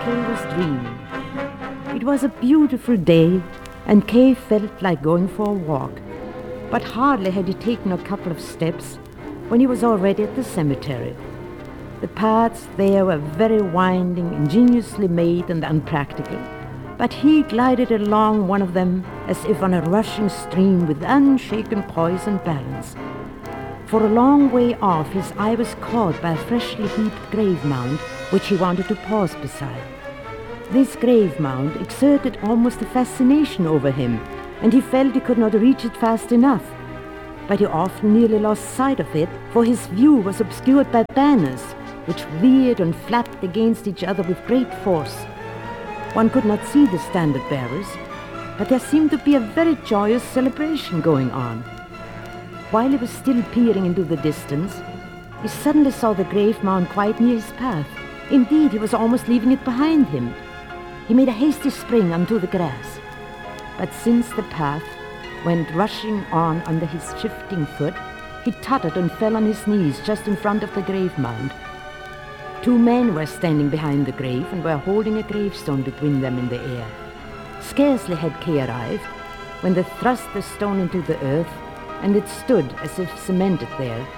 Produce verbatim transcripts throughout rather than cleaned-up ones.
Kay was dreaming. It was a beautiful day, and Kay felt like going for a walk. But hardly had he taken a couple of steps when he was already at the cemetery. The paths there were very winding, ingeniously made and unpractical, but he glided along one of them as if on a rushing stream with unshaken poise and balance. For a long way off, his eye was caught by a freshly heaped grave mound, which he wanted to pause beside. This grave mound exerted almost a fascination over him, and he felt he could not reach it fast enough. But he often nearly lost sight of it, for his view was obscured by banners, which veered and flapped against each other with great force. One could not see the standard bearers, but there seemed to be a very joyous celebration going on. While he was still peering into the distance, he suddenly saw the grave mound quite near his path. Indeed, he was almost leaving it behind him. He made a hasty spring onto the grass. But since the path went rushing on under his shifting foot, he tottered and fell on his knees just in front of the grave mound. Two men were standing behind the grave and were holding a gravestone between them in the air. Scarcely had Kay arrived when they thrust the stone into the earth, and it stood as if cemented there.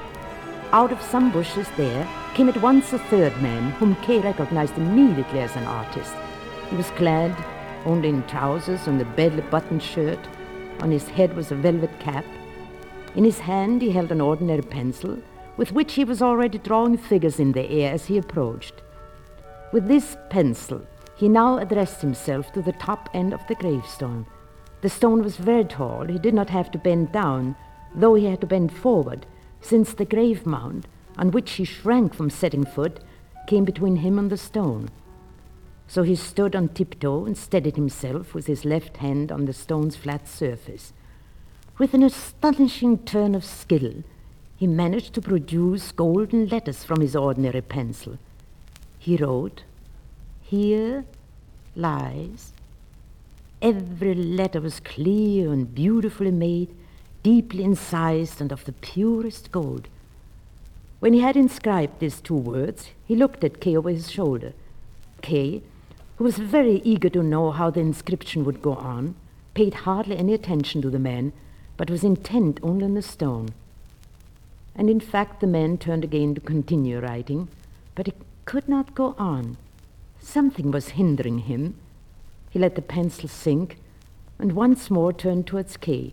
Out of some bushes there came at once a third man, whom Kay recognized immediately as an artist. He was clad only in trousers and a badly buttoned shirt. On his head was a velvet cap. In his hand he held an ordinary pencil, with which he was already drawing figures in the air as he approached. With this pencil he now addressed himself to the top end of the gravestone. The stone was very tall. He did not have to bend down, though he had to bend forward, since the grave mound, on which he shrank from setting foot, came between him and the stone. So he stood on tiptoe and steadied himself with his left hand on the stone's flat surface. With an astonishing turn of skill, he managed to produce golden letters from his ordinary pencil. He wrote, "Here lies." Every letter was clear and beautifully made, deeply incised and of the purest gold. When he had inscribed these two words, he looked at Kay over his shoulder. Kay, who was very eager to know how the inscription would go on, paid hardly any attention to the man, but was intent only on the stone. And in fact the man turned again to continue writing, but he could not go on. Something was hindering him. He let the pencil sink and once more turned towards Kay.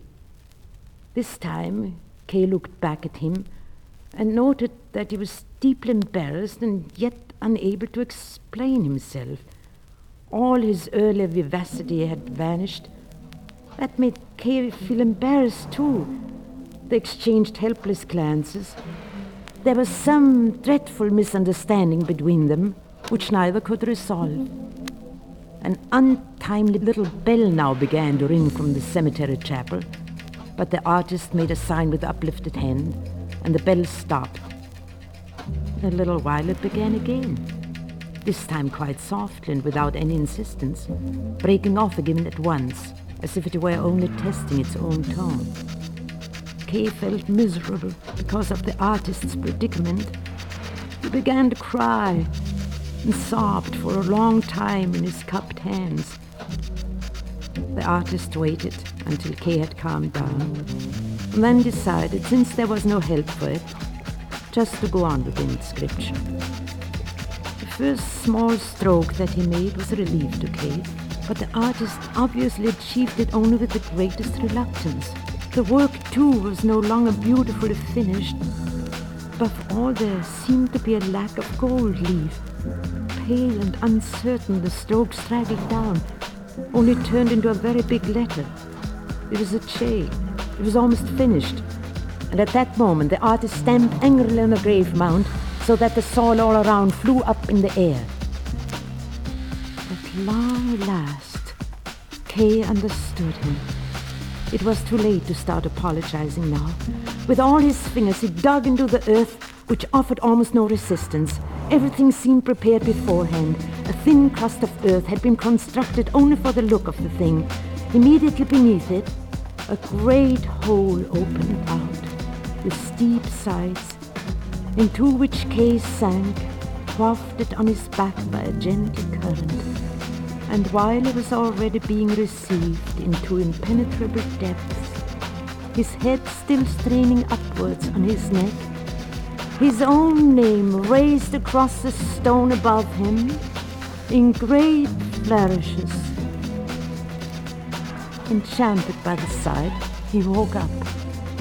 This time Kay looked back at him and noted that he was deeply embarrassed and yet unable to explain himself. All his earlier vivacity had vanished. That made Kay feel embarrassed too. They exchanged helpless glances. There was some dreadful misunderstanding between them, which neither could resolve. An untimely little bell now began to ring from the cemetery chapel, but the artist made a sign with uplifted hand, and the bell stopped. In a little while it began again, this time quite softly and without any insistence, breaking off again at once, as if it were only testing its own tone. Kay felt miserable because of the artist's predicament. He began to cry and sobbed for a long time in his cupped hands. The artist waited until Kay had calmed down, and then decided, since there was no help for it, just to go on with the inscription. The first small stroke that he made was a relief to Kay, but the artist obviously achieved it only with the greatest reluctance. The work, too, was no longer beautifully finished. Above all, there seemed to be a lack of gold leaf. Pale and uncertain, the stroke straggled down, only turned into a very big letter. It was a J. It was almost finished. And at that moment, the artist stamped angrily on the grave mound so that the soil all around flew up in the air. At long last, Kay understood him. It was too late to start apologizing now. With all his fingers, he dug into the earth, which offered almost no resistance. Everything seemed prepared beforehand. A thin crust of earth had been constructed only for the look of the thing. Immediately beneath it, a great hole opened out, with steep sides, into which Kay sank wafted on his back by a gentle current, and while he was already being received into impenetrable depths, his head still straining upwards on his neck, his own name raised across the stone above him in great flourishes. Enchanted by the sight, he woke up.